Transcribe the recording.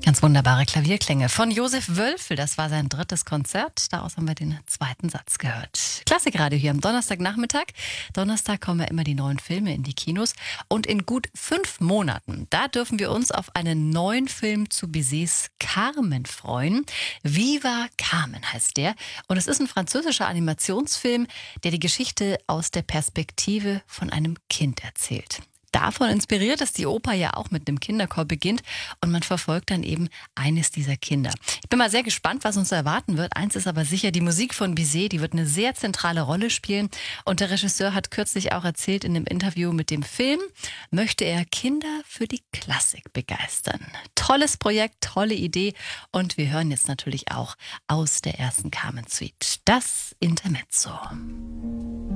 Ganz wunderbare Klavierklänge von Josef Wölfel. Das war sein drittes Konzert. Daraus haben wir den zweiten Satz gehört. Klassikradio hier am Donnerstagnachmittag. Donnerstag kommen ja immer die neuen Filme in die Kinos. Und in gut 5 Monaten, da dürfen wir uns auf einen neuen Film zu Bizets Carmen freuen. Viva Carmen heißt der. Und es ist ein französischer Animationsfilm, der die Geschichte aus der Perspektive von einem Kind erzählt. Davon inspiriert, dass die Oper ja auch mit einem Kinderchor beginnt und man verfolgt dann eben eines dieser Kinder. Ich bin mal sehr gespannt, was uns erwarten wird. Eins ist aber sicher, die Musik von Bizet, die wird eine sehr zentrale Rolle spielen. Und der Regisseur hat kürzlich auch erzählt in einem Interview mit dem Film, möchte er Kinder für die Klassik begeistern. Tolles Projekt, tolle Idee und wir hören jetzt natürlich auch aus der ersten Carmen Suite das Intermezzo.